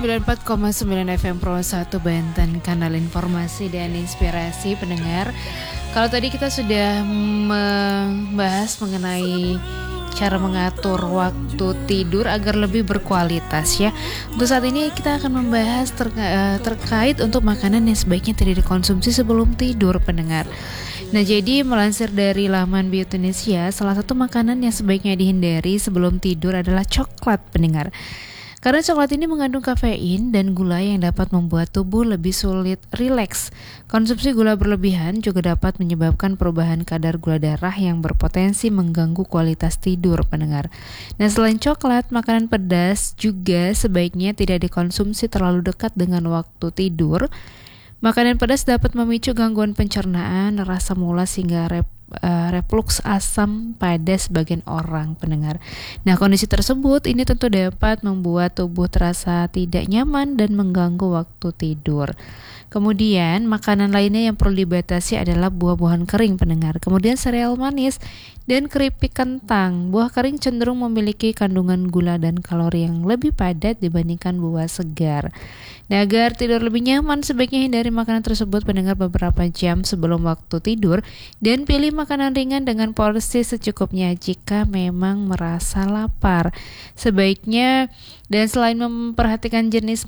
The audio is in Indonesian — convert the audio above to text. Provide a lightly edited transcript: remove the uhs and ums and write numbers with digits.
94,9 FM Pro 1 Banten, kanal informasi dan inspirasi pendengar. Kalau tadi kita sudah membahas mengenai cara mengatur waktu tidur agar lebih berkualitas ya. Untuk saat ini kita akan membahas terkait untuk makanan yang sebaiknya tidak dikonsumsi sebelum tidur pendengar. Nah, jadi melansir dari laman Biotunesia, salah satu makanan yang sebaiknya dihindari sebelum tidur adalah coklat pendengar. Karena coklat ini mengandung kafein dan gula yang dapat membuat tubuh lebih sulit rileks. Konsumsi gula berlebihan juga dapat menyebabkan perubahan kadar gula darah yang berpotensi mengganggu kualitas tidur pendengar. Nah, selain coklat, makanan pedas juga sebaiknya tidak dikonsumsi terlalu dekat dengan waktu tidur. Makanan pedas dapat memicu gangguan pencernaan, rasa mulas hingga refluks asam pada sebagian orang pendengar. Nah, kondisi tersebut ini tentu dapat membuat tubuh terasa tidak nyaman dan mengganggu waktu tidur. Kemudian, makanan lainnya yang perlu dibatasi adalah buah-buahan kering pendengar. Kemudian sereal manis dan keripik kentang. Buah kering cenderung memiliki kandungan gula dan kalori yang lebih padat dibandingkan buah segar. Nah, agar tidur lebih nyaman, sebaiknya hindari makanan tersebut pendengar beberapa jam sebelum waktu tidur dan pilih makanan ringan dengan porsi secukupnya jika memang merasa lapar. Sebaiknya dan selain memperhatikan jenis